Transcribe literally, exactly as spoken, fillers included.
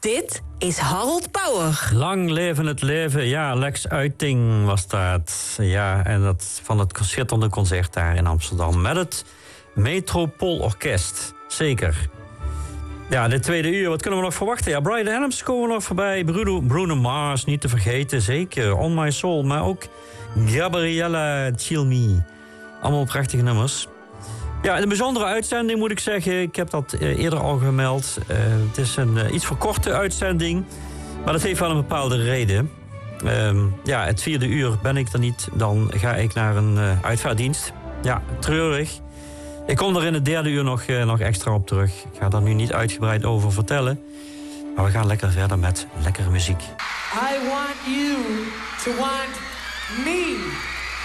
Dit is Harold Pauwer. Lang leven het leven. Ja, Lex Uiting was dat. Ja, en dat van het schitterende concert daar in Amsterdam. Met het Metropoolorkest. Zeker. Ja, de tweede uur, wat kunnen we nog verwachten? Ja, Bryan Adams komen nog voorbij. Bruno, Bruno Mars, niet te vergeten, zeker. On My Soul, maar ook Gabriella Cilmi. Allemaal prachtige nummers. Ja, een bijzondere uitzending moet ik zeggen. Ik heb dat uh, eerder al gemeld. Uh, het is een uh, iets verkorte uitzending. Maar dat heeft wel een bepaalde reden. Uh, ja, het vierde uur ben ik er niet. Dan ga ik naar een uh, uitvaartdienst. Ja, treurig. Ik kom er in het derde uur nog, uh, nog extra op terug. Ik ga daar nu niet uitgebreid over vertellen. Maar we gaan lekker verder met lekkere muziek. I want you to want me.